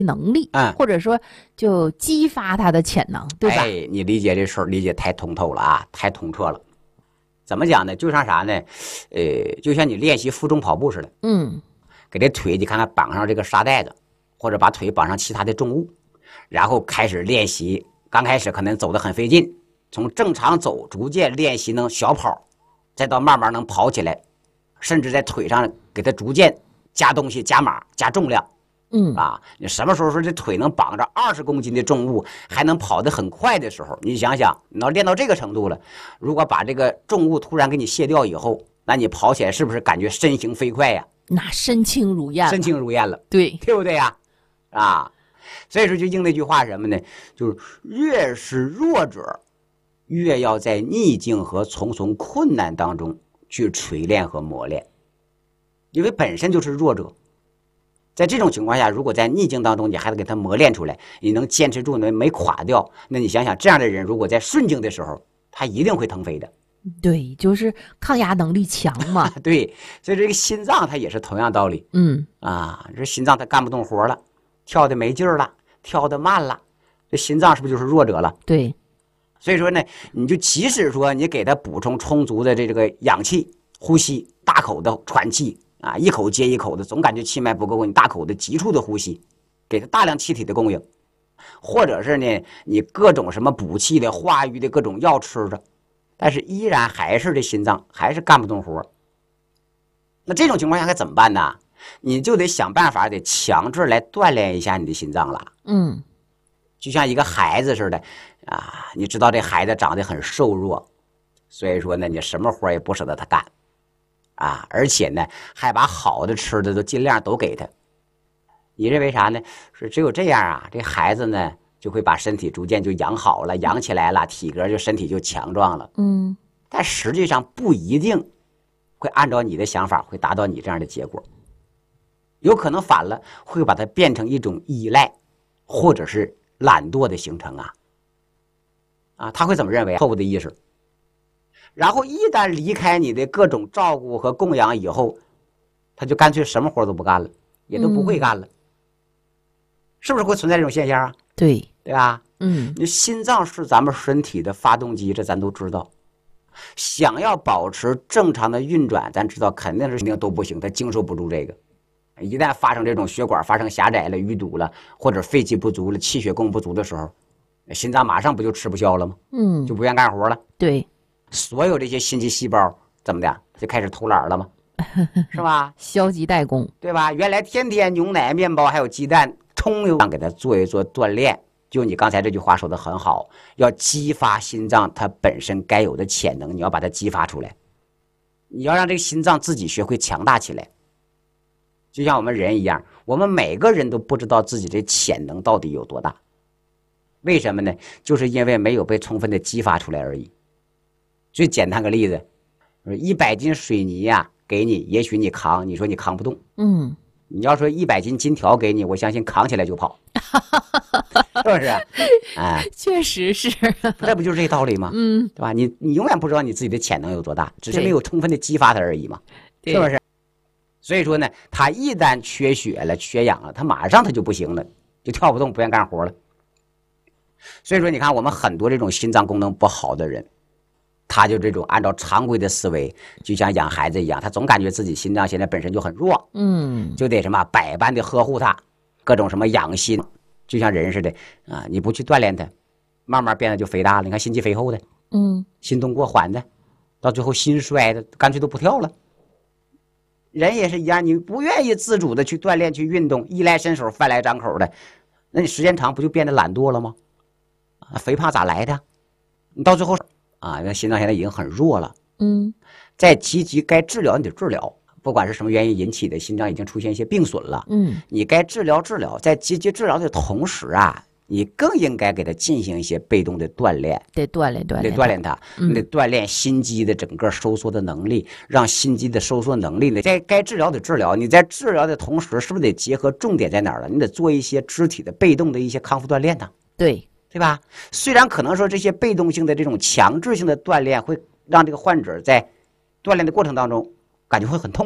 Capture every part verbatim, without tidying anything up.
能力， 嗯， 或者说就激发他的潜能，对吧？ 哎，你理解这事儿理解太通透了啊，太通彻了。怎么讲呢？就像啥呢？呃，就像你练习负重跑步似的， 嗯， 给这腿你看看绑上这个沙袋子，或者把腿绑上其他的重物，然后开始练习。刚开始可能走得很费劲，从正常走逐渐练习能小跑，再到慢慢能跑起来，甚至在腿上给它逐渐加东西、加码、加重量。 嗯啊，你什么时候说这腿能绑着二十公斤的重物，还能跑得很快的时候，你想想，你要练到这个程度了，如果把这个重物突然给你卸掉以后，那你跑起来是不是感觉身形飞快呀？ 那身轻如燕， 身轻如燕了， 对， 对不对呀？啊，所以说就应那句话什么呢？就是越是弱者，越要在逆境和重重困难当中去锤炼和磨练，因为本身就是弱者。在这种情况下，如果在逆境当中你还得给他磨练出来，你能坚持住，能没垮掉，那你想想，这样的人如果在顺境的时候，他一定会腾飞的。 对，就是抗压能力强嘛。 对，所以这个心脏它也是同样道理。 嗯啊，这心脏它干不动活了，跳的没劲儿了，跳的慢了，这心脏是不是就是弱者了？ 对， 所以说呢，你就即使说你给他补充充足的这这个氧气，呼吸大口的喘气啊，一口接一口的，总感觉气脉不够，你大口的急促的呼吸，给他大量气体的供应，或者是呢，你各种什么补气的、化瘀的各种药吃着，但是依然还是这心脏还是干不动活。那这种情况下该怎么办呢？你就得想办法，得强制来锻炼一下你的心脏了。 嗯， 就像一个孩子似的啊，你知道这孩子长得很瘦弱，所以说呢，你什么活也不舍得他干啊，而且呢，还把好的吃的都尽量都给他。你认为啥呢？是只有这样啊，这孩子呢就会把身体逐渐就养好了，养起来了，体格就身体就强壮了。 嗯， 但实际上不一定会按照你的想法会达到你这样的结果，有可能反了，会把它变成一种依赖，或者是懒惰的形成啊。啊，他会怎么认为？错误的意识。然后一旦离开你的各种照顾和供养以后，他就干脆什么活都不干了，也都不会干了。嗯，是不是会存在这种现象啊？ 对， 对吧？ 嗯， 你心脏是咱们身体的发动机，这咱都知道。想要保持正常的运转，咱知道肯定是肯定都不行，它经受不住这个。一旦发生这种血管发生狭窄了、淤堵了，或者肺气不足了、气血供不足的时候，心脏马上不就吃不消了吗？ 嗯， 就不愿干活了。 对， 所有这些心肌细胞怎么的，就开始偷懒了吗？是吧？ 消极怠工， 对吧？原来天天牛奶、面包还有鸡蛋，通有给它做一做锻炼。就你刚才这句话说的很好，要激发心脏它本身该有的潜能，你要把它激发出来，你要让这个心脏自己学会强大起来。就像我们人一样，我们每个人都不知道自己的潜能到底有多大，为什么呢？就是因为没有被充分的激发出来而已。最简单个例子，一百斤水泥呀、啊，给你，也许你扛，你说你扛不动， 嗯， 你要说一百斤金条给你，我相信扛起来就跑，是不是？哎， 确实是， 这不就是这道理吗？ 嗯， 对吧？你你永远不知道你自己的潜能有多大，只是没有充分的激发它而已嘛，是不是？所以说呢，他一旦缺血了、缺氧了，他马上他就不行了，就跳不动，不愿干活了。所以说，你看我们很多这种心脏功能不好的人，他就这种按照常规的思维，就像养孩子一样，他总感觉自己心脏现在本身就很弱， 嗯， 就得什么百般的呵护他，各种什么养心，就像人似的啊，你不去锻炼他，慢慢变得就肥大了。你看心肌肥厚的， 嗯， 心动过缓的，到最后心衰的，干脆都不跳了。人也是一样，你不愿意自主的去锻炼、去运动，衣来伸手、饭来张口的，那你时间长不就变得懒惰了吗？啊，肥胖咋来的？你到最后啊，那心脏现在已经很弱了， 嗯， 再积极该治疗你得治疗，不管是什么原因引起的，心脏已经出现一些病损了， 嗯， 你该治疗治疗，在积极治疗的同时啊，你更应该给他进行一些被动的锻炼， 得锻炼锻炼， 得锻炼他，你得锻炼心肌的整个收缩的能力，让心肌的收缩能力呢，在该治疗的治疗，你在治疗的同时，是不是得结合重点在哪儿了？你得做一些肢体的被动的一些康复锻炼呢？ 对， 对吧？虽然可能说这些被动性的这种强制性的锻炼会让这个患者在锻炼的过程当中感觉会很痛苦，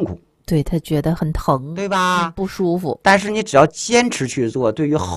对他觉得很疼， 对吧？ 不舒服。 但是你只要坚持去做，对于